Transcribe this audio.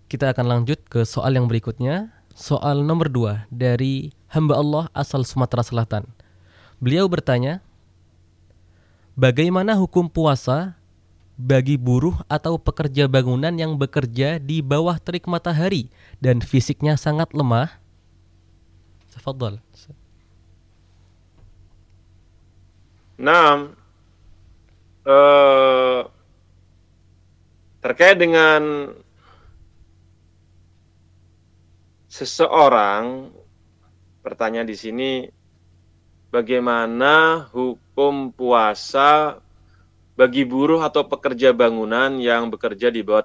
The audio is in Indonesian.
Kita akan lanjut ke soal yang berikutnya. Soal nomor 2 dari hamba Allah asal Sumatera Selatan. Beliau bertanya, bagaimana hukum puasa bagi buruh atau pekerja bangunan yang bekerja di bawah terik matahari dan fisiknya sangat lemah? Tafadhal. Nah, terkait dengan seseorang, pertanyaan di sini, bagaimana hukum puasa bagi buruh atau pekerja bangunan yang bekerja di bawah